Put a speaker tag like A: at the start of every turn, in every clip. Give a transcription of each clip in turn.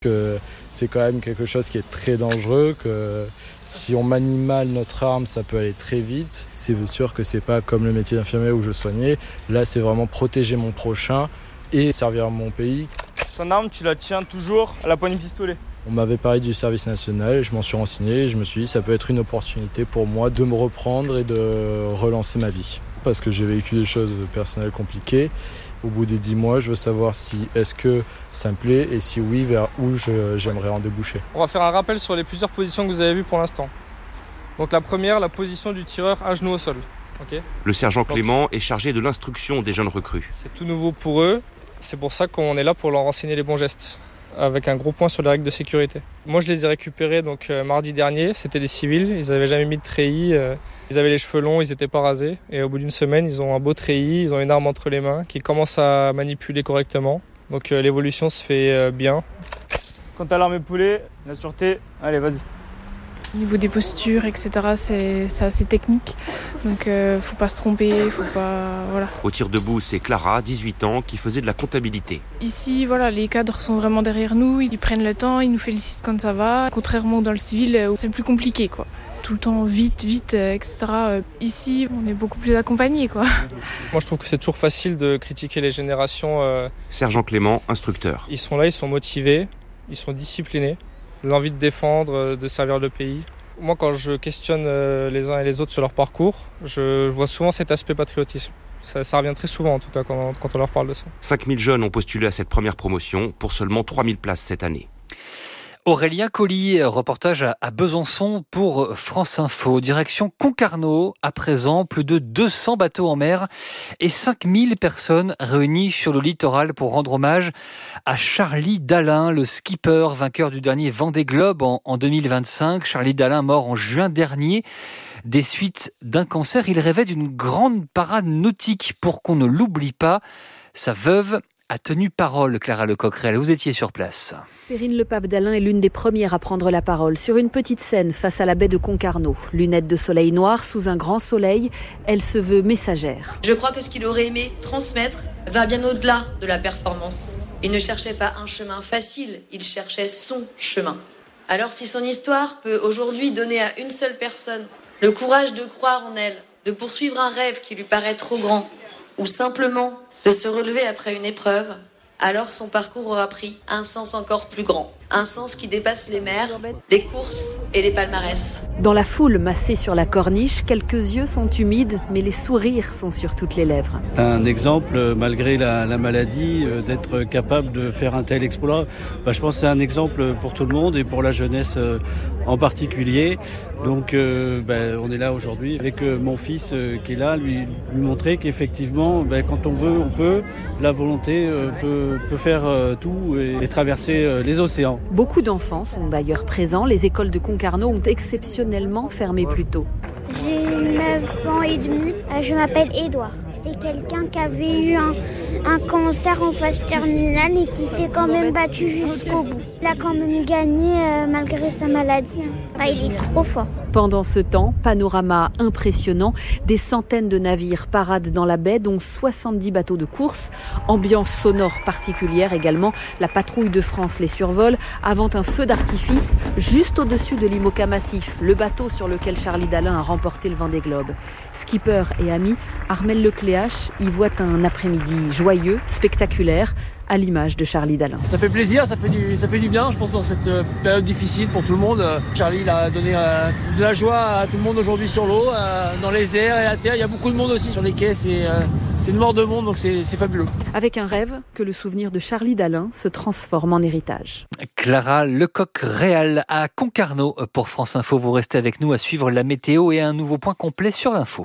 A: Que c'est quand même quelque chose qui est très dangereux, que si on manie mal notre arme, ça peut aller très vite. C'est sûr que c'est pas comme le métier d'infirmier où je soignais. Là, c'est vraiment protéger mon prochain et servir mon pays.
B: Ton arme, tu la tiens toujours à la poignée de pistolet.
A: On m'avait parlé du service national, je m'en suis renseigné et je me suis dit que ça peut être une opportunité pour moi de me reprendre et de relancer ma vie. Parce que j'ai vécu des choses personnelles compliquées. Au bout des 10 mois, je veux savoir si est-ce que ça me plaît et si oui, vers où j'aimerais en déboucher.
B: On va faire un rappel sur les plusieurs positions que vous avez vues pour l'instant. Donc la première, la position du tireur à genoux au sol. Okay.
C: Le sergent Clément est chargé de l'instruction des jeunes recrues.
B: C'est tout nouveau pour eux, c'est pour ça qu'on est là pour leur enseigner les bons gestes, avec un gros point sur les règles de sécurité. Moi je les ai récupérés mardi dernier, c'était des civils, ils n'avaient jamais mis de treillis, ils avaient les cheveux longs, ils n'étaient pas rasés, et au bout d'une semaine ils ont un beau treillis, ils ont une arme entre les mains qui commence à manipuler correctement, donc l'évolution se fait bien. Quant à l'arme poulet, la sûreté, allez vas-y.
D: Au niveau des postures, etc., c'est assez technique, donc faut pas se tromper, faut pas... Voilà.
C: Au tir debout, c'est Clara, 18 ans, qui faisait de la comptabilité.
D: Ici, voilà, les cadres sont vraiment derrière nous, ils prennent le temps, ils nous félicitent quand ça va, contrairement dans le civil, où c'est plus compliqué, quoi. Tout le temps, vite, etc. Ici, on est beaucoup plus accompagnés, quoi.
B: Moi, je trouve que c'est toujours facile de critiquer les générations.
C: Sergent Clément, instructeur.
B: Ils sont là, ils sont motivés, ils sont disciplinés. L'envie de défendre, de servir le pays. Moi, quand je questionne les uns et les autres sur leur parcours, je vois souvent cet aspect patriotisme. Ça revient très souvent, en tout cas, quand on leur parle de ça.
C: 5000 jeunes ont postulé à cette première promotion pour seulement 3000 places cette année.
E: Aurélien Colli, reportage à Besançon pour France Info. Direction Concarneau, à présent, plus de 200 bateaux en mer et 5000 personnes réunies sur le littoral pour rendre hommage à Charlie Dalin, le skipper vainqueur du dernier Vendée Globe en 2025. Charlie Dalin, mort en juin dernier des suites d'un cancer. Il rêvait d'une grande parade nautique pour qu'on ne l'oublie pas. Sa veuve a tenu parole, Clara Lecoq-Réal. Vous étiez sur place.
F: Perrine Lepape-Dalin est l'une des premières à prendre la parole sur une petite scène face à la baie de Concarneau. Lunettes de soleil noir sous un grand soleil, elle se veut messagère.
G: Je crois que ce qu'il aurait aimé transmettre va bien au-delà de la performance. Il ne cherchait pas un chemin facile, il cherchait son chemin. Alors si son histoire peut aujourd'hui donner à une seule personne le courage de croire en elle, de poursuivre un rêve qui lui paraît trop grand, ou simplement de se relever après une épreuve, alors son parcours aura pris un sens encore plus grand. Un sens qui dépasse les mers, les courses et les palmarès.
F: Dans la foule massée sur la corniche, quelques yeux sont humides, mais les sourires sont sur toutes les lèvres.
H: C'est un exemple, malgré la maladie, d'être capable de faire un tel exploit. Je pense que c'est un exemple pour tout le monde et pour la jeunesse en particulier. Donc on est là aujourd'hui avec mon fils qui est là, lui montrer qu'effectivement, quand on veut, on peut. La volonté peut faire tout et traverser les océans.
F: Beaucoup d'enfants sont d'ailleurs présents. Les écoles de Concarneau ont exceptionnellement fermé plus tôt.
I: J'ai 9 ans et demi, je m'appelle Édouard. C'est quelqu'un qui avait eu un cancer en phase terminale et qui s'est quand même battu jusqu'au bout. Il a quand même gagné malgré sa maladie. Il est trop fort.
F: Pendant ce temps, panorama impressionnant, des centaines de navires paradent dans la baie, dont 70 bateaux de course. Ambiance sonore particulière également, la patrouille de France les survole avant un feu d'artifice juste au-dessus de l'IMOCA Massif, le bateau sur lequel Charlie Dalin a remporté le Vendée Globe. Skipper et ami, Armel Lecléache y voit un après-midi joyeux, spectaculaire, à l'image de Charlie Dalin.
J: Ça fait plaisir, ça fait du bien, je pense, dans cette période difficile pour tout le monde. Charlie il a donné de la joie à tout le monde aujourd'hui sur l'eau, dans les airs et à terre. Il y a beaucoup de monde aussi sur les quais, c'est une mort de monde, donc c'est fabuleux.
F: Avec un rêve que le souvenir de Charlie Dalin se transforme en héritage.
E: Clara Lecoq-Réal à Concarneau pour France Info. Vous restez avec nous à suivre la météo et un nouveau point complet sur l'info.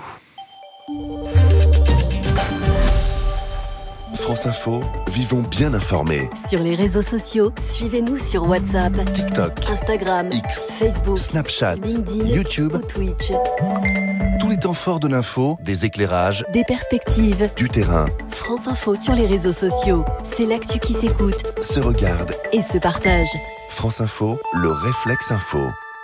K: France Info, vivons bien informés.
L: Sur les réseaux sociaux, suivez-nous sur WhatsApp,
K: TikTok,
L: Instagram,
K: X,
L: Facebook,
K: Snapchat,
L: LinkedIn,
K: YouTube
L: ou Twitch.
K: Tous les temps forts de l'info, des éclairages,
L: des perspectives,
K: du terrain.
L: France Info sur les réseaux sociaux, c'est l'actu qui s'écoute,
K: se regarde
L: et se partage.
K: France Info, le réflexe info.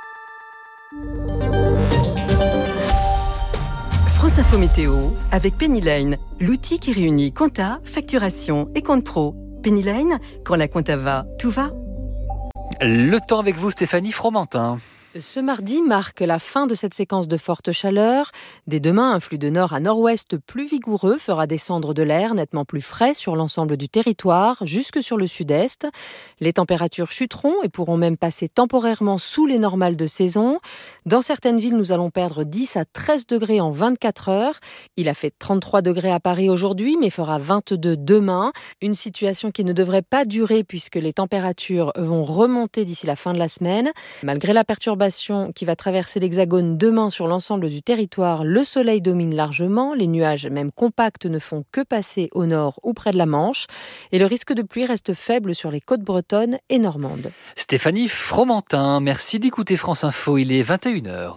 M: France Info Météo avec Pennyline, l'outil qui réunit compta, facturation et compte pro. Pennyline, quand la compta va, tout va.
E: Le temps avec vous, Stéphanie Fromentin.
N: Ce mardi marque la fin de cette séquence de forte chaleur. Dès demain, un flux de nord à nord-ouest plus vigoureux fera descendre de l'air nettement plus frais sur l'ensemble du territoire, jusque sur le sud-est. Les températures chuteront et pourront même passer temporairement sous les normales de saison. Dans certaines villes, nous allons perdre 10 à 13 degrés en 24 heures. Il a fait 33 degrés à Paris aujourd'hui, mais fera 22 demain. Une situation qui ne devrait pas durer puisque les températures vont remonter d'ici la fin de la semaine. Malgré la perturbation qui va traverser l'Hexagone demain sur l'ensemble du territoire, le soleil domine largement, les nuages même compacts ne font que passer au nord ou près de la Manche et le risque de pluie reste faible sur les côtes bretonnes et normandes.
E: Stéphanie Fromentin, merci d'écouter France Info, il est 21h.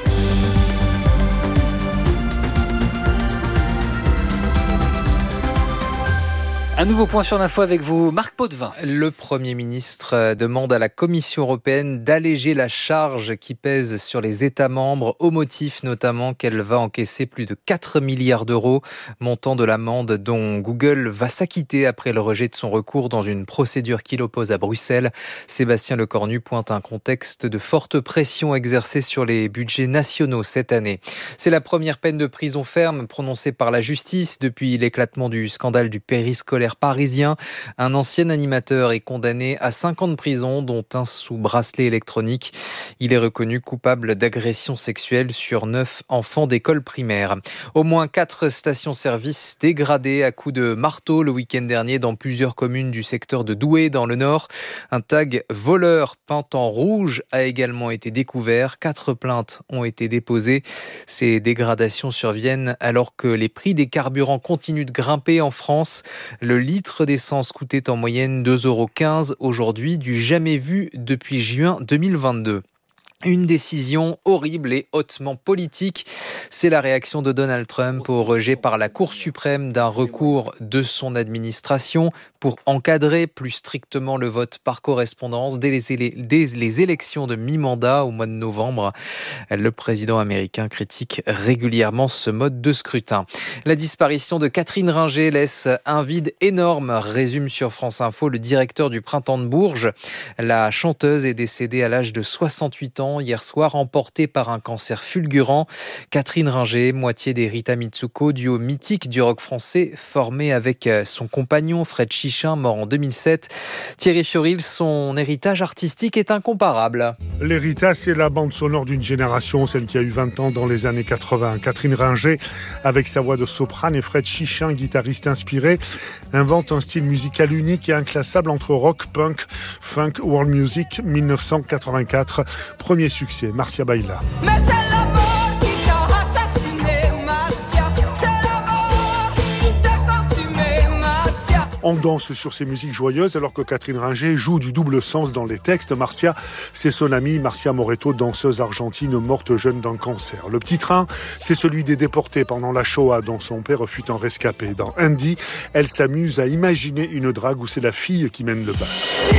E: Un nouveau point sur l'info avec vous, Marc Potvin.
O: Le Premier ministre demande à la Commission européenne d'alléger la charge qui pèse sur les États membres, au motif notamment qu'elle va encaisser plus de 4 milliards d'euros, montant de l'amende dont Google va s'acquitter après le rejet de son recours dans une procédure qui l'oppose à Bruxelles. Sébastien Lecornu pointe un contexte de forte pression exercée sur les budgets nationaux cette année. C'est la première peine de prison ferme prononcée par la justice depuis l'éclatement du scandale du périscolaire parisien. Un ancien animateur est condamné à 5 ans de prison, dont un sous bracelet électronique. Il est reconnu coupable d'agression sexuelle sur 9 enfants d'école primaire. Au moins 4 stations-service dégradées à coups de marteau le week-end dernier dans plusieurs communes du secteur de Douai dans le Nord. Un tag voleur peint en rouge a également été découvert. 4 plaintes ont été déposées. Ces dégradations surviennent alors que les prix des carburants continuent de grimper en France. Le litre d'essence coûtait en moyenne 2,15 € aujourd'hui, du jamais vu depuis juin 2022. Une décision horrible et hautement politique. C'est la réaction de Donald Trump au rejet par la Cour suprême d'un recours de son administration pour encadrer plus strictement le vote par correspondance dès les élections de mi-mandat au mois de novembre. Le président américain critique régulièrement ce mode de scrutin. La disparition de Catherine Ringer laisse un vide énorme, résume sur France Info le directeur du Printemps de Bourges. La chanteuse est décédée à l'âge de 68 ans hier soir, emportée par un cancer fulgurant. Catherine Ringer, moitié des Rita Mitsuko, duo mythique du rock français, formé avec son compagnon Fred Chichin, mort en 2007. Thierry Fioril, son héritage artistique est incomparable.
P: L'héritage, c'est la bande sonore d'une génération, celle qui a eu 20 ans dans les années 80. Catherine Ringer, avec sa voix de soprane, et Fred Chichin, guitariste inspiré, invente un style musical unique et inclassable entre rock, punk, funk, world music, 1984. Premier succès, Marcia Baila.
Q: Mais c'est l'amour qui t'a assassiné, Marcia. C'est l'amour qui t'a consumé, Marcia.
P: On danse sur ces musiques joyeuses alors que Catherine Ringer joue du double sens dans les textes. Marcia, c'est son amie Marcia Moreto, danseuse argentine morte jeune d'un cancer. Le petit train, c'est celui des déportés pendant la Shoah dont son père fut un rescapé. Dans Andy, elle s'amuse à imaginer une drague où c'est la fille qui mène le bal.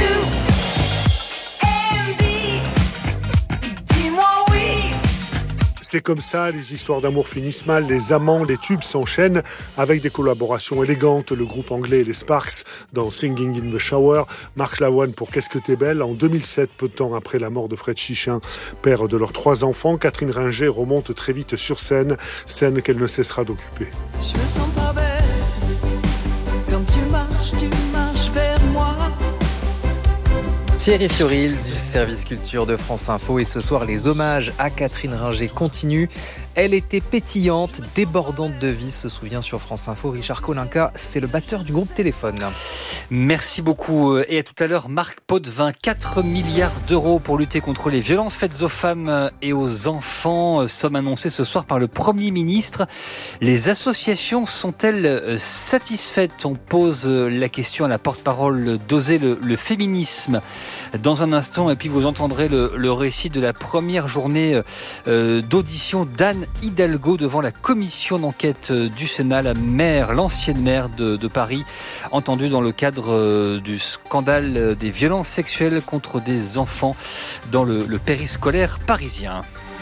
P: C'est comme ça, les histoires d'amour finissent mal, les amants, les tubes s'enchaînent avec des collaborations élégantes. Le groupe anglais Les Sparks dans Singing in the Shower, Marc Lavoine pour Qu'est-ce que t'es belle. En 2007, peu de temps après la mort de Fred Chichin, père de leurs 3 enfants, Catherine Ringer remonte très vite sur scène qu'elle ne cessera d'occuper.
Q: Je me sens pas belle quand tu marches vers moi.
O: Thierry Fioril du service culture de France Info, et ce soir les hommages à Catherine Ringer continuent. Elle était pétillante, débordante de vie, se souvient sur France Info Richard Kolinka, c'est le batteur du groupe Téléphone.
E: Merci beaucoup et à tout à l'heure. Marc Potvin, 4 milliards d'euros pour lutter contre les violences faites aux femmes et aux enfants, somme annoncée ce soir par le Premier ministre. Les associations sont-elles satisfaites? On pose la question à la porte-parole d'Oser le féminisme dans un instant, et puis vous entendrez le récit de la première journée d'audition d'Anne Hidalgo devant la commission d'enquête du Sénat, l'ancienne maire de Paris, entendue dans le cadre du scandale des violences sexuelles contre des enfants dans le périscolaire parisien.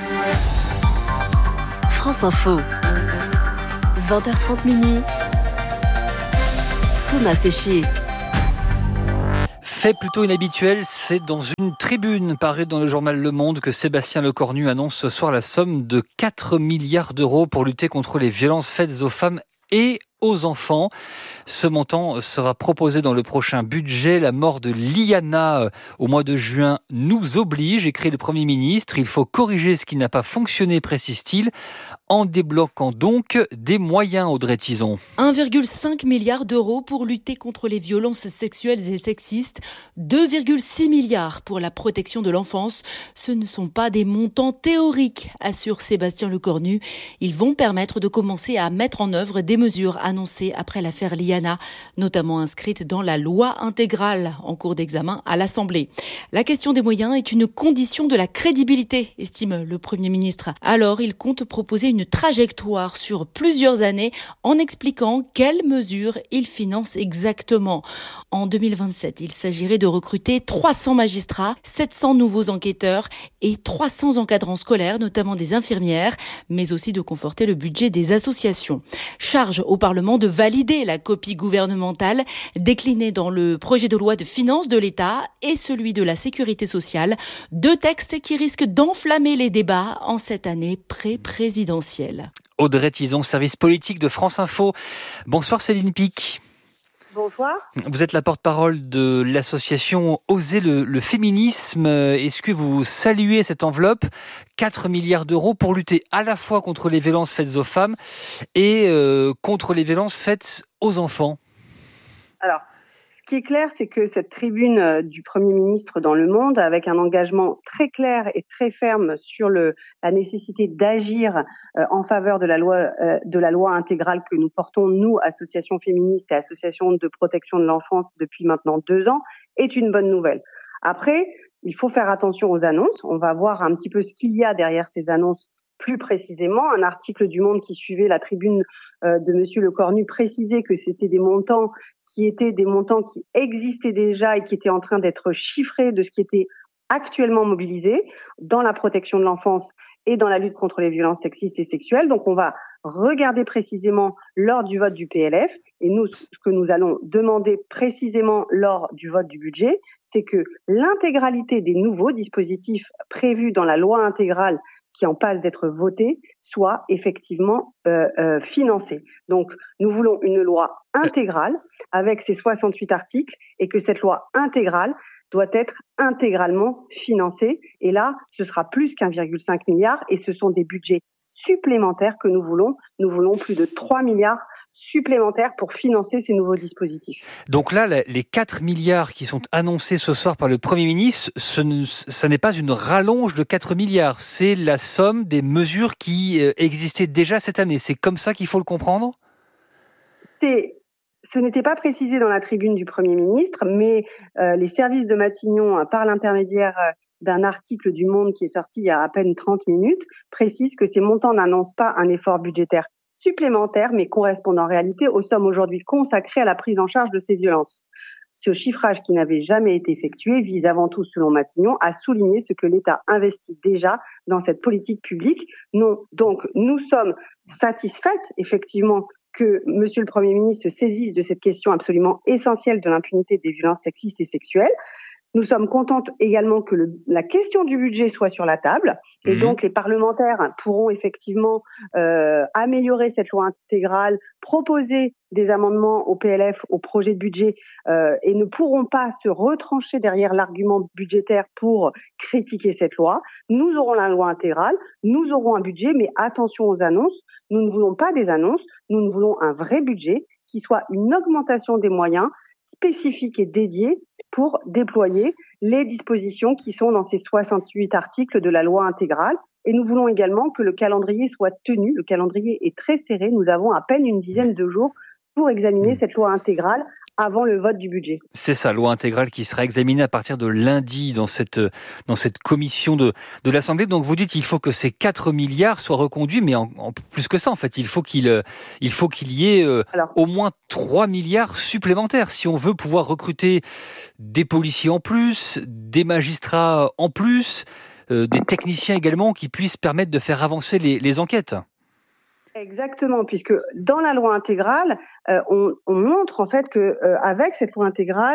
L: France Info, 20h30 minuit. Thomas Séchier.
E: Fait plutôt inhabituel, c'est dans une tribune parue dans le journal Le Monde que Sébastien Lecornu annonce ce soir la somme de 4 milliards d'euros pour lutter contre les violences faites aux femmes et aux enfants. Ce montant sera proposé dans le prochain budget. La mort de Liana au mois de juin nous oblige, écrit le Premier ministre. Il faut corriger ce qui n'a pas fonctionné, précise-t-il, en débloquant donc des moyens, Audrey Tison.
R: 1,5 milliard d'euros pour lutter contre les violences sexuelles et sexistes, 2,6 milliards pour la protection de l'enfance. Ce ne sont pas des montants théoriques, assure Sébastien Lecornu. Ils vont permettre de commencer à mettre en œuvre des mesures annoncées après l'affaire Liana, notamment inscrite dans la loi intégrale en cours d'examen à l'Assemblée. La question des moyens est une condition de la crédibilité, estime le Premier ministre. Alors, il compte proposer une trajectoire sur plusieurs années en expliquant quelles mesures il finance exactement. En 2027, il s'agirait de recruter 300 magistrats, 700 nouveaux enquêteurs et 300 encadrants scolaires, notamment des infirmières, mais aussi de conforter le budget des associations. Charge au Parlement de valider la copie gouvernementale déclinée dans le projet de loi de finances de l'État et celui de la sécurité sociale, deux textes qui risquent d'enflammer les débats en cette année pré-présidentielle.
E: Audrey Tison, service politique de France Info. Bonsoir Céline Pic.
S: Bonsoir.
E: Vous êtes la porte-parole de l'association Oser le féminisme. Est-ce que vous saluez cette enveloppe, 4 milliards d'euros, pour lutter à la fois contre les violences faites aux femmes et contre les violences faites aux enfants ?
S: Alors, ce qui est clair, c'est que cette tribune du Premier ministre dans Le Monde, avec un engagement très clair et très ferme sur la nécessité d'agir en faveur de la loi intégrale que nous portons, nous, associations féministes et associations de protection de l'enfance depuis maintenant 2 ans, est une bonne nouvelle. Après, il faut faire attention aux annonces. On va voir un petit peu ce qu'il y a derrière ces annonces plus précisément. Un article du Monde qui suivait la tribune de Monsieur Lecornu précisait que c'était des montants qui existaient déjà et qui étaient en train d'être chiffrés de ce qui était actuellement mobilisé dans la protection de l'enfance et dans la lutte contre les violences sexistes et sexuelles. Donc on va regarder précisément lors du vote du PLF, et nous, ce que nous allons demander précisément lors du vote du budget, c'est que l'intégralité des nouveaux dispositifs prévus dans la loi intégrale qui en passe d'être votée soit effectivement financée. Donc nous voulons une loi intégrale avec ses 68 articles, et que cette loi intégrale doit être intégralement financée. Et là, ce sera plus qu'1,5 milliard, et ce sont des budgets supplémentaires que nous voulons. Nous voulons plus de 3 milliards supplémentaires pour financer ces nouveaux dispositifs.
E: Donc là, les 4 milliards qui sont annoncés ce soir par le Premier ministre, ça n'est pas une rallonge de 4 milliards, c'est la somme des mesures qui existaient déjà cette année. C'est comme ça qu'il faut le comprendre ?
S: Ce n'était pas précisé dans la tribune du Premier ministre, mais les services de Matignon, par l'intermédiaire d'un article du Monde qui est sorti il y a à peine 30 minutes, précisent que ces montants n'annoncent pas un effort budgétaire supplémentaire, mais correspondent en réalité aux sommes aujourd'hui consacrées à la prise en charge de ces violences. Ce chiffrage qui n'avait jamais été effectué vise avant tout, selon Matignon, à souligner ce que l'État investit déjà dans cette politique publique. Donc, nous sommes satisfaites, effectivement, que Monsieur le Premier ministre se saisisse de cette question absolument essentielle de l'impunité des violences sexistes et sexuelles. Nous sommes contentes également que la question du budget soit sur la table, et donc les parlementaires pourront effectivement améliorer cette loi intégrale, proposer des amendements au PLF, au projet de budget, et ne pourront pas se retrancher derrière l'argument budgétaire pour critiquer cette loi. Nous aurons la loi intégrale, nous aurons un budget, mais attention aux annonces. Nous ne voulons pas des annonces, nous voulons un vrai budget qui soit une augmentation des moyens spécifiques et dédiés pour déployer les dispositions qui sont dans ces 68 articles de la loi intégrale. Et nous voulons également que le calendrier soit tenu. Le calendrier est très serré. Nous avons à peine une dizaine de jours pour examiner cette loi intégrale avant le vote du budget.
E: C'est ça, loi intégrale qui sera examinée à partir de lundi dans cette commission de l'Assemblée. Donc vous dites qu'il faut que ces 4 milliards soient reconduits, mais en plus que ça, en fait, il faut qu'il y ait au moins 3 milliards supplémentaires si on veut pouvoir recruter des policiers en plus, des magistrats en plus, des techniciens également qui puissent permettre de faire avancer les enquêtes.
S: Exactement, puisque dans la loi intégrale, on montre en fait que avec cette loi intégrale,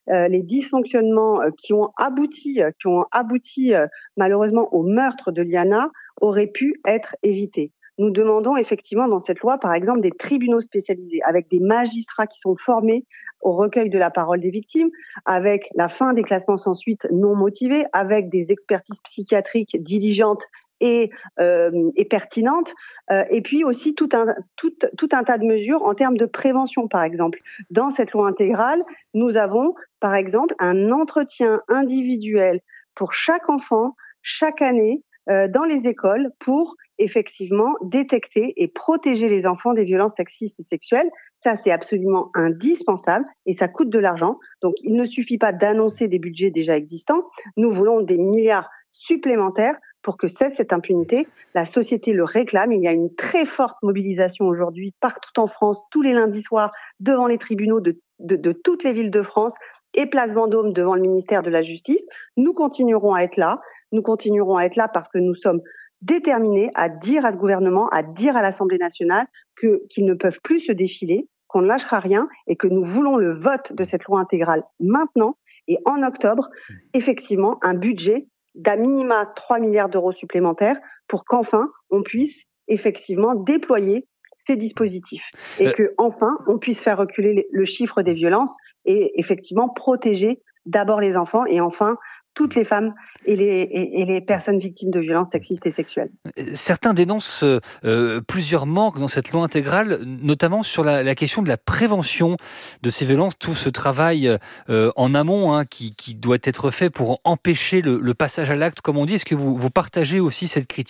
S: les dysfonctionnements qui ont abouti malheureusement au meurtre de Liana auraient pu être évités. Nous demandons effectivement dans cette loi, par exemple, des tribunaux spécialisés avec des magistrats qui sont formés au recueil de la parole des victimes, avec la fin des classements sans suite non motivés, avec des expertises psychiatriques diligentes et pertinentes, et puis aussi tout un tas de mesures en termes de prévention, par exemple. Dans cette loi intégrale, nous avons, par exemple, un entretien individuel pour chaque enfant, chaque année, dans les écoles, pour effectivement détecter et protéger les enfants des violences sexistes et sexuelles. Ça, c'est absolument indispensable et ça coûte de l'argent. Donc, il ne suffit pas d'annoncer des budgets déjà existants. Nous voulons des milliards supplémentaires pour que cesse cette impunité. La société le réclame. Il y a une très forte mobilisation aujourd'hui partout en France, tous les lundis soirs, devant les tribunaux de toutes les villes de France et place Vendôme devant le ministère de la Justice. Nous continuerons à être là. Nous continuerons à être là parce que nous sommes déterminés à dire à ce gouvernement, à dire à l'Assemblée nationale qu'ils ne peuvent plus se défiler, qu'on ne lâchera rien et que nous voulons le vote de cette loi intégrale maintenant et en octobre, effectivement, un budget d'à minima 3 milliards d'euros supplémentaires pour qu'enfin on puisse effectivement déployer ces dispositifs et que enfin on puisse faire reculer le chiffre des violences et effectivement protéger d'abord les enfants et enfin toutes les femmes et les personnes victimes de violences sexistes et sexuelles.
E: Certains dénoncent plusieurs manques dans cette loi intégrale, notamment sur la question de la prévention de ces violences, tout ce travail en amont qui doit être fait pour empêcher le passage à l'acte, comme on dit. Est-ce que vous partagez aussi cette critique ?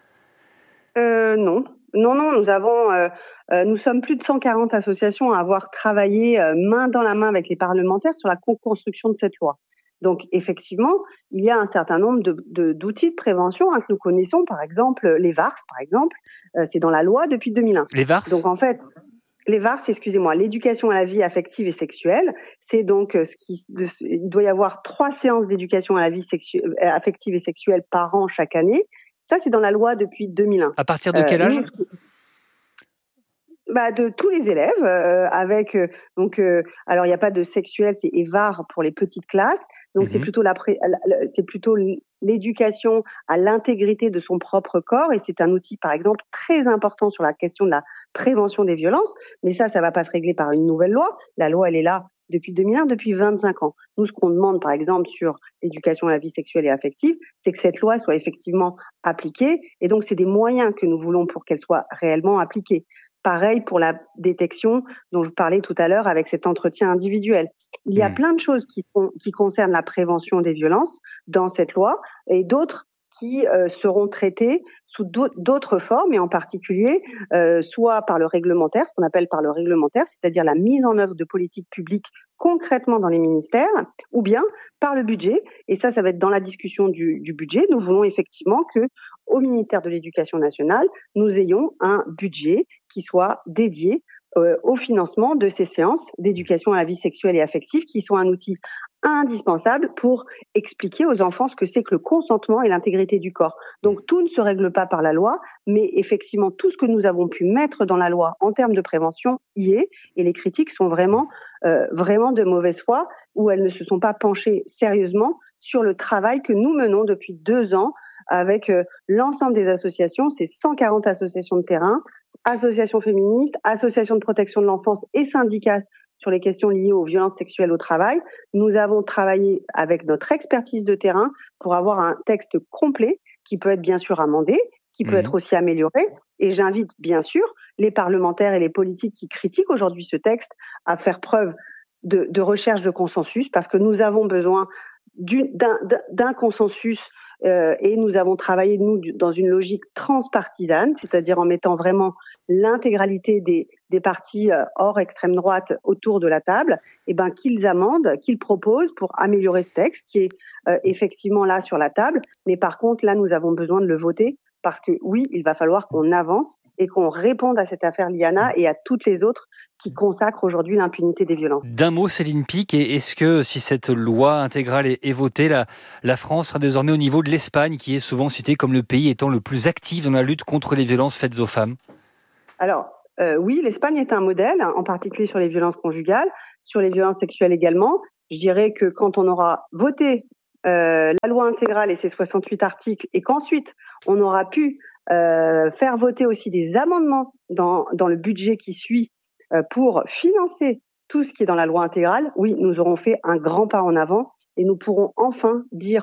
S: Non, nous sommes plus de 140 associations à avoir travaillé main dans la main avec les parlementaires sur la co-construction de cette loi. Donc, effectivement, il y a un certain nombre d'outils de prévention que nous connaissons, par exemple, les VARS, par exemple, c'est dans la loi depuis 2001.
E: Les VARS ?
S: Donc, en fait, les VARS, l'éducation à la vie affective et sexuelle, c'est donc il doit y avoir 3 séances d'éducation à la vie affective et sexuelle par an chaque année. Ça, c'est dans la loi depuis 2001.
E: À partir de quel âge ?
S: De tous les élèves, alors il n'y a pas de sexuel, c'est EVAR pour les petites classes, donc c'est plutôt l'éducation à l'intégrité de son propre corps, et c'est un outil par exemple très important sur la question de la prévention des violences, mais ça va pas se régler par une nouvelle loi. La loi, elle est là depuis 2001, depuis 25 ans. Nous, ce qu'on demande par exemple sur l'éducation à la vie sexuelle et affective, c'est que cette loi soit effectivement appliquée, et donc c'est des moyens que nous voulons pour qu'elle soit réellement appliquée. Pareil pour la détection dont je parlais tout à l'heure avec cet entretien individuel. Il y a plein de choses qui concernent la prévention des violences dans cette loi et d'autres qui seront traitées sous d'autres formes et en particulier soit par le réglementaire, ce qu'on appelle par le réglementaire, c'est-à-dire la mise en œuvre de politiques publiques concrètement dans les ministères, ou bien par le budget. Et ça va être dans la discussion du budget. Nous voulons effectivement que au ministère de l'Éducation nationale, nous ayons un budget qui soit dédié au financement de ces séances d'éducation à la vie sexuelle et affective, qui sont un outil indispensable pour expliquer aux enfants ce que c'est que le consentement et l'intégrité du corps. Donc tout ne se règle pas par la loi, mais effectivement tout ce que nous avons pu mettre dans la loi en termes de prévention y est, et les critiques sont vraiment de mauvaise foi, où elles ne se sont pas penchées sérieusement sur le travail que nous menons depuis 2 ans avec l'ensemble des associations, ces 140 associations de terrain, associations féministes, associations de protection de l'enfance et syndicats sur les questions liées aux violences sexuelles au travail. Nous avons travaillé avec notre expertise de terrain pour avoir un texte complet qui peut être bien sûr amendé, qui peut être aussi amélioré. Et j'invite bien sûr les parlementaires et les politiques qui critiquent aujourd'hui ce texte à faire preuve de recherche de consensus, parce que nous avons besoin d'un consensus et nous avons travaillé, nous, dans une logique transpartisane, c'est-à-dire en mettant vraiment l'intégralité des partis hors extrême droite autour de la table, et qu'ils amendent, qu'ils proposent pour améliorer ce texte qui est effectivement là sur la table. Mais par contre, là, nous avons besoin de le voter parce que oui, il va falloir qu'on avance et qu'on réponde à cette affaire Liana et à toutes les autres qui consacrent aujourd'hui l'impunité des violences.
E: D'un mot, Céline Picq, est-ce que si cette loi intégrale est votée, la France sera désormais au niveau de l'Espagne, qui est souvent citée comme le pays étant le plus actif dans la lutte contre les violences faites aux femmes ?
S: Alors, oui, l'Espagne est un modèle, en particulier sur les violences conjugales, sur les violences sexuelles également. Je dirais que quand on aura voté la loi intégrale et ses 68 articles, et qu'ensuite on aura pu faire voter aussi des amendements dans le budget qui suit pour financer tout ce qui est dans la loi intégrale, oui, nous aurons fait un grand pas en avant et nous pourrons enfin dire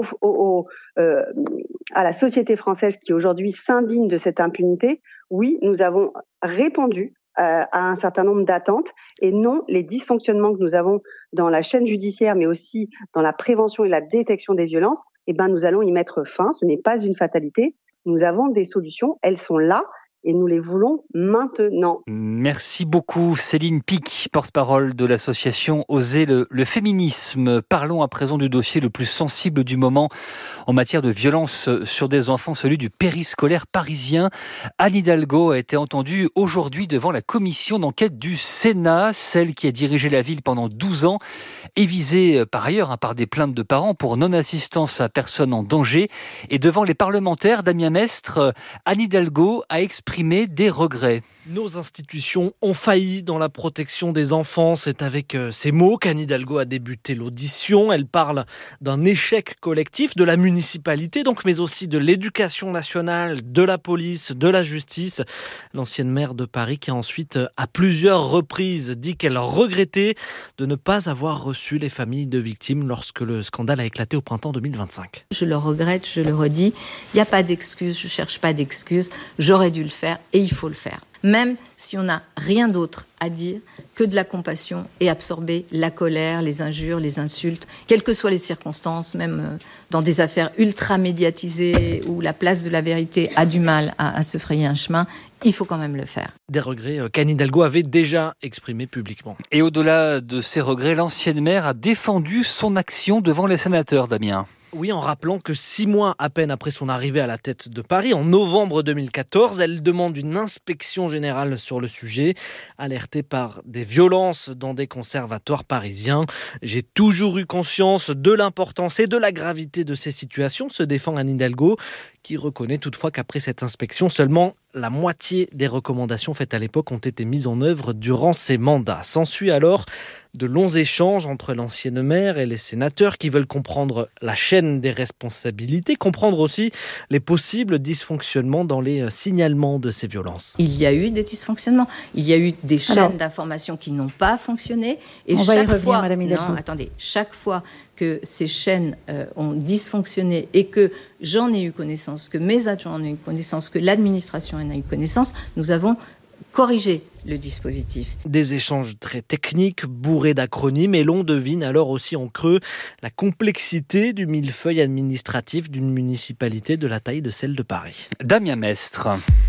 S: à la société française qui aujourd'hui s'indigne de cette impunité, oui, nous avons répondu à un certain nombre d'attentes et non les dysfonctionnements que nous avons dans la chaîne judiciaire mais aussi dans la prévention et la détection des violences, nous allons y mettre fin. Ce n'est pas une fatalité. Nous avons des solutions, elles sont là. Et nous les voulons maintenant.
E: Merci beaucoup Céline Pic, porte-parole de l'association Oser le féminisme. Parlons à présent du dossier le plus sensible du moment en matière de violence sur des enfants, celui du périscolaire parisien. Anne Hidalgo a été entendue aujourd'hui devant la commission d'enquête du Sénat, celle qui a dirigé la ville pendant 12 ans, est visée par ailleurs par des plaintes de parents pour non-assistance à personne en danger. Et devant les parlementaires, Damien Mestre, Anne Hidalgo a exprimé des regrets.
T: Nos institutions ont failli dans la protection des enfants. C'est avec ces mots qu'Anne Hidalgo a débuté l'audition. Elle parle d'un échec collectif de la municipalité, donc, mais aussi de l'éducation nationale, de la police, de la justice. L'ancienne maire de Paris qui a ensuite, à plusieurs reprises, dit qu'elle regrettait de ne pas avoir reçu les familles de victimes lorsque le scandale a éclaté au printemps 2025.
U: Je le regrette, je le redis. Il n'y a pas d'excuses, je ne cherche pas d'excuses. J'aurais dû le faire et il faut le faire. Même si on n'a rien d'autre à dire que de la compassion et absorber la colère, les injures, les insultes, quelles que soient les circonstances, même dans des affaires ultra médiatisées où la place de la vérité a du mal à se frayer un chemin, il faut quand même le faire.
T: Des regrets qu'Anne Hidalgo avait déjà exprimés publiquement.
E: Et au-delà de ces regrets, l'ancienne maire a défendu son action devant les sénateurs, Damien.
T: Oui, en rappelant que 6 mois à peine après son arrivée à la tête de Paris, en novembre 2014, elle demande une inspection générale sur le sujet, alertée par des violences dans des conservatoires parisiens. J'ai toujours eu conscience de l'importance et de la gravité de ces situations, se défend Anne Hidalgo, qui reconnaît toutefois qu'après cette inspection, seulement la moitié des recommandations faites à l'époque ont été mises en œuvre durant ses mandats. S'ensuit alors de longs échanges entre l'ancienne maire et les sénateurs qui veulent comprendre la chaîne des responsabilités, comprendre aussi les possibles dysfonctionnements dans les signalements de ces violences.
U: Il y a eu des dysfonctionnements, il y a eu des chaînes d'information qui n'ont pas fonctionné. Et
V: on va y revenir, Madame Hidalgo.
U: Non, attendez, chaque fois que ces chaînes ont dysfonctionné et que j'en ai eu connaissance, que mes adjoints en ont eu connaissance, que l'administration en a eu connaissance, nous avons corrigé le dispositif.
T: Des échanges très techniques, bourrés d'acronymes, et l'on devine alors aussi en creux la complexité du millefeuille administratif d'une municipalité de la taille de celle de Paris.
E: Damien Mestre.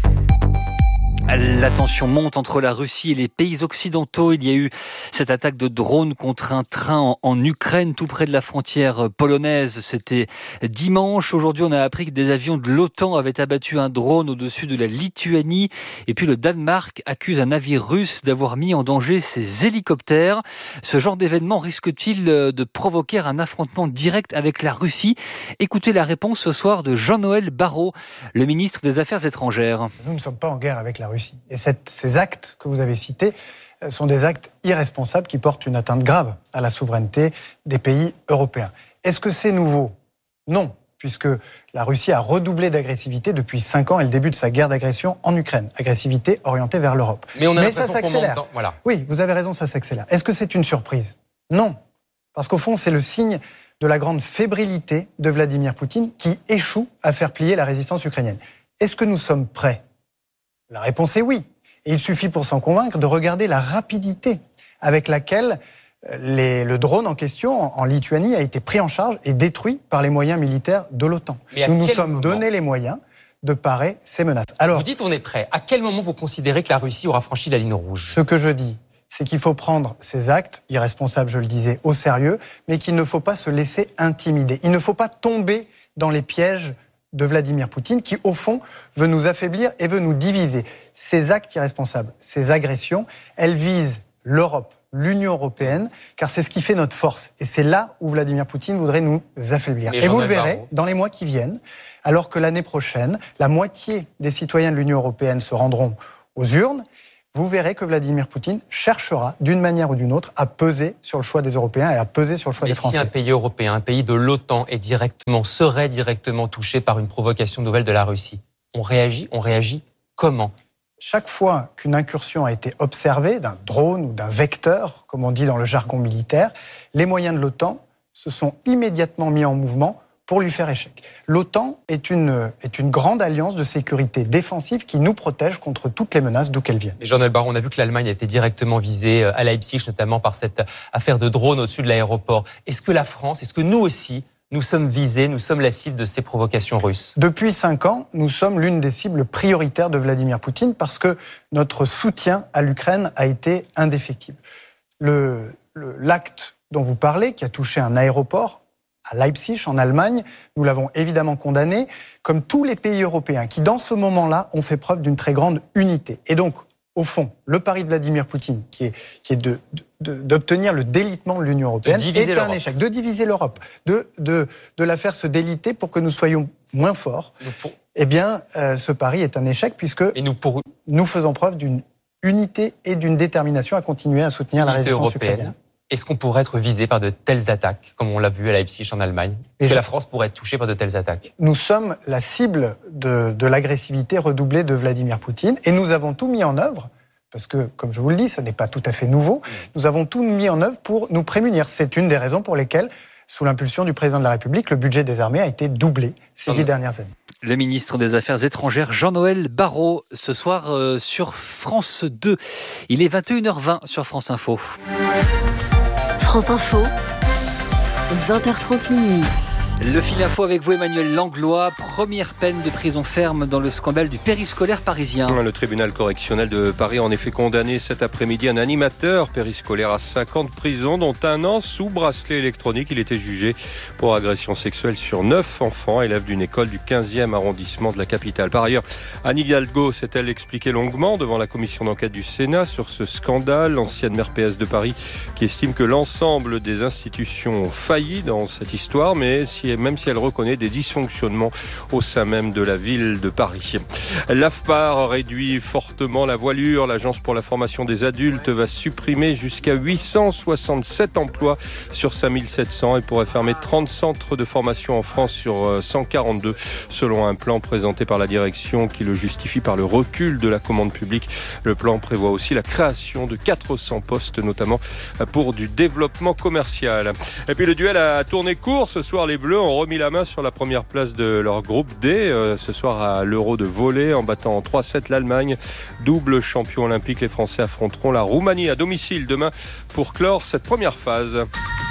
E: La tension monte entre la Russie et les pays occidentaux. Il y a eu cette attaque de drone contre un train en Ukraine, tout près de la frontière polonaise. C'était dimanche. Aujourd'hui, on a appris que des avions de l'OTAN avaient abattu un drone au-dessus de la Lituanie. Et puis le Danemark accuse un navire russe d'avoir mis en danger ses hélicoptères. Ce genre d'événement risque-t-il de provoquer un affrontement direct avec la Russie ? Écoutez la réponse ce soir de Jean-Noël Barrot, le ministre des Affaires étrangères.
W: Nous ne sommes pas en guerre avec la Russie. Et ces actes que vous avez cités sont des actes irresponsables qui portent une atteinte grave à la souveraineté des pays européens. Est-ce que c'est nouveau ? Non, puisque la Russie a redoublé d'agressivité depuis 5 ans et le début de sa guerre d'agression en Ukraine. Agressivité orientée vers l'Europe.
X: Mais
W: ça s'accélère.
X: Voilà.
W: Oui, vous avez raison, ça s'accélère. Est-ce que c'est une surprise ? Non, parce qu'au fond, c'est le signe de la grande fébrilité de Vladimir Poutine qui échoue à faire plier la résistance ukrainienne. Est-ce que nous sommes prêts ? La réponse est oui. Et il suffit pour s'en convaincre de regarder la rapidité avec laquelle le drone en question en Lituanie a été pris en charge et détruit par les moyens militaires de l'OTAN. Nous nous sommes donné les moyens de parer ces menaces. Alors,
X: vous dites on est prêt. À quel moment vous considérez que la Russie aura franchi la ligne rouge ?
W: Ce que je dis, c'est qu'il faut prendre ces actes, irresponsables, je le disais, au sérieux, mais qu'il ne faut pas se laisser intimider. Il ne faut pas tomber dans les pièges de Vladimir Poutine, qui, au fond, veut nous affaiblir et veut nous diviser. Ces actes irresponsables, ces agressions, elles visent l'Europe, l'Union européenne, car c'est ce qui fait notre force. Et c'est là où Vladimir Poutine voudrait nous affaiblir. Et vous le verrez, dans les mois qui viennent, alors que l'année prochaine, la moitié des citoyens de l'Union européenne se rendront aux urnes, vous verrez que Vladimir Poutine cherchera, d'une manière ou d'une autre, à peser sur le choix des Européens et à peser sur le choix des Français.
X: Mais si un pays européen, un pays de l'OTAN serait directement touché par une provocation nouvelle de la Russie, on réagit comment ?
W: Chaque fois qu'une incursion a été observée, d'un drone ou d'un vecteur, comme on dit dans le jargon militaire, les moyens de l'OTAN se sont immédiatement mis en mouvement pour lui faire échec. L'OTAN est une grande alliance de sécurité défensive qui nous protège contre toutes les menaces d'où qu'elles viennent.
X: Mais Jean-Noël Barrot, on a vu que l'Allemagne a été directement visée à Leipzig, notamment par cette affaire de drone au-dessus de l'aéroport. Est-ce que la France, est-ce que nous aussi, nous sommes visés, nous sommes la cible de ces provocations russes?
W: Depuis 5 ans, nous sommes l'une des cibles prioritaires de Vladimir Poutine parce que notre soutien à l'Ukraine a été indéfectible. L'acte dont vous parlez, qui a touché un aéroport, à Leipzig, en Allemagne, nous l'avons évidemment condamné, comme tous les pays européens qui, dans ce moment-là, ont fait preuve d'une très grande unité. Et donc, au fond, le pari de Vladimir Poutine, qui est d'obtenir le délitement de l'Union européenne, est un échec. De diviser l'Europe, de la faire se déliter pour que nous soyons moins forts. Eh bien, ce pari est un échec puisque nous faisons preuve d'une unité et d'une détermination à continuer à soutenir la résistance ukrainienne.
X: Est-ce qu'on pourrait être visé par de telles attaques, comme on l'a vu à Leipzig en Allemagne ? Est-ce que la France pourrait être touchée par de telles attaques ?
W: Nous sommes la cible de l'agressivité redoublée de Vladimir Poutine et nous avons tout mis en œuvre, parce que, comme je vous le dis, ça n'est pas tout à fait nouveau, nous avons tout mis en œuvre pour nous prémunir. C'est une des raisons pour lesquelles, sous l'impulsion du président de la République, le budget des armées a été doublé ces 10 dernières années.
E: Le ministre des Affaires étrangères, Jean-Noël Barrot, ce soir sur France 2. Il est 21h20 sur France Info.
L: France Info, 20h30 minuit.
E: Le fil info avec vous, Emmanuel Langlois. Première peine de prison ferme dans le scandale du périscolaire parisien.
A: Le tribunal correctionnel de Paris a en effet condamné cet après-midi un animateur périscolaire à 5 ans de prison, dont 1 an sous bracelet électronique. Il était jugé pour agression sexuelle sur 9 enfants, élèves d'une école du 15e arrondissement de la capitale. Par ailleurs, Anne Hidalgo s'est-elle expliquée longuement devant la commission d'enquête du Sénat sur ce scandale. L'ancienne maire PS de Paris qui estime que l'ensemble des institutions ont failli dans cette histoire, mais même si elle reconnaît des dysfonctionnements au sein même de la ville de Paris. L'AFPAR réduit fortement la voilure. L'Agence pour la formation des adultes va supprimer jusqu'à 867 emplois sur 5700 et pourrait fermer 30 centres de formation en France sur 142, selon un plan présenté par la direction qui le justifie par le recul de la commande publique. Le plan prévoit aussi la création de 400 postes, notamment pour du développement commercial. Et puis le duel a tourné court. Ce soir, les Bleus ont remis la main sur la première place de leur groupe D. Ce soir à l'Euro de volley, en battant en 3-7 l'Allemagne. Double champion olympique, les Français affronteront la Roumanie à domicile demain pour clore cette première phase.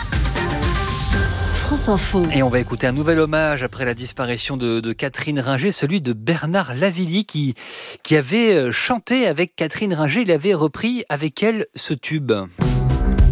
L: France Info.
E: Et on va écouter un nouvel hommage après la disparition de Catherine Ringer, celui de Bernard Lavilly qui avait chanté avec Catherine Ringer. Il avait repris avec elle ce tube.